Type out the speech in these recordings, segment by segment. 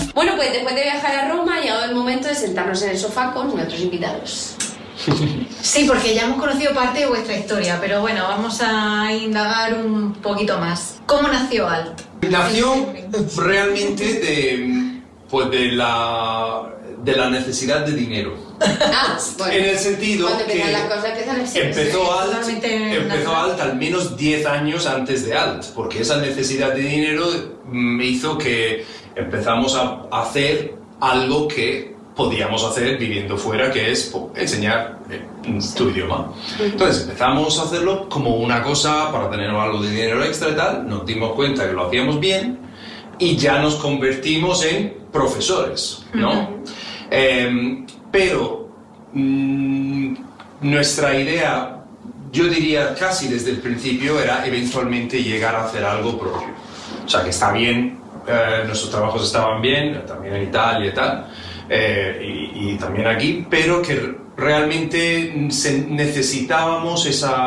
Bueno, pues después de viajar a Roma ha llegado el momento de sentarnos en el sofá con nuestros invitados. Sí, porque ya hemos conocido parte de vuestra historia, pero bueno, vamos a indagar un poquito más. ¿Cómo nació ALT? Nació realmente de la necesidad de dinero. Bueno, en el sentido que las cosas empiezan así. empezó ALT al menos 10 años antes de ALT, porque esa necesidad de dinero me hizo que empezamos a hacer algo que podíamos hacer viviendo fuera, que es enseñar tu idioma. Entonces empezamos a hacerlo como una cosa para tener algo de dinero extra y tal, nos dimos cuenta que lo hacíamos bien y ya nos convertimos en profesores, ¿no? Pero nuestra idea, yo diría casi desde el principio, era eventualmente llegar a hacer algo propio. O sea, que está bien, nuestros trabajos estaban bien, también en Italia y tal, y también aquí, pero que realmente necesitábamos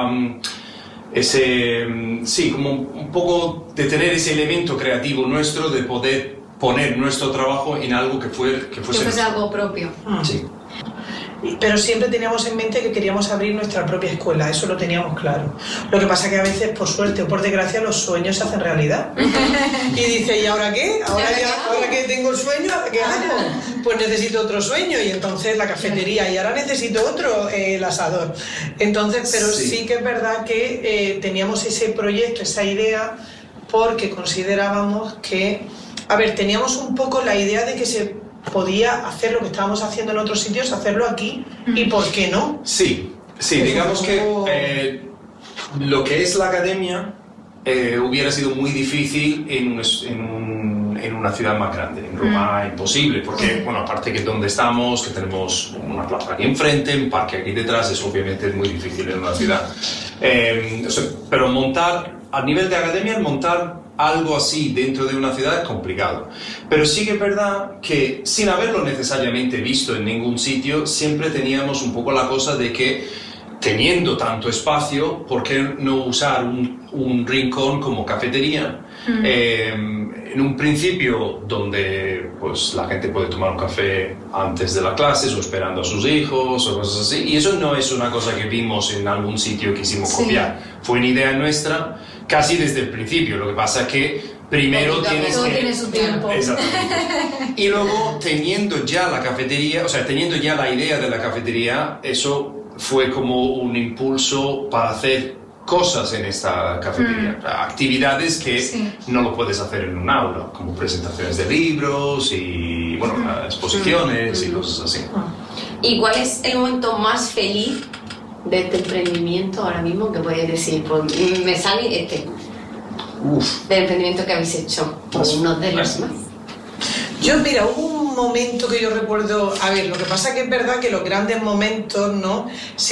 como un poco de tener ese elemento creativo nuestro, de poder poner nuestro trabajo en algo que fuese algo propio. Sí. Pero siempre teníamos en mente que queríamos abrir nuestra propia escuela, eso lo teníamos claro. Lo que pasa que a veces, por suerte o por desgracia, los sueños se hacen realidad. Y dice, ¿y ahora qué? Ahora que tengo el sueño, ¿qué hago? Pues necesito otro sueño, y entonces la cafetería, y ahora necesito otro, el asador. Entonces, pero sí que es verdad que teníamos ese proyecto, esa idea, porque considerábamos que, teníamos un poco la idea de que se podía hacer lo que estábamos haciendo en otros sitios, hacerlo aquí, y ¿por qué no? Sí, digamos que lo que es la academia hubiera sido muy difícil en una ciudad más grande. En Roma imposible, porque, bueno, aparte que donde estamos, que tenemos una plaza aquí enfrente, un parque aquí detrás, es obviamente muy difícil en una ciudad. Pero a nivel de academia, montar algo así dentro de una ciudad es complicado. Pero sí que es verdad que, sin haberlo necesariamente visto en ningún sitio, siempre teníamos un poco la cosa de que, teniendo tanto espacio, ¿por qué no usar un rincón como cafetería? En un principio donde pues la gente puede tomar un café antes de las clases o esperando a sus hijos o cosas así, y eso no es una cosa que vimos en algún sitio que quisimos copiar, fue una idea nuestra casi desde el principio. Lo que pasa es que primero tiene su tiempo. Exactamente. Y luego, teniendo ya la cafetería, teniendo ya la idea de la cafetería, eso fue como un impulso para hacer cosas en esta cafetería, actividades que no lo puedes hacer en un aula, como presentaciones de libros y exposiciones y cosas así. ¿Y cuál es el momento más feliz de este emprendimiento ahora mismo que podéis decir? Pues me sale del emprendimiento que habéis hecho, uno de los más. Yo, mira, hubo un momento que yo recuerdo, lo que pasa que es verdad que los grandes momentos, ¿no?,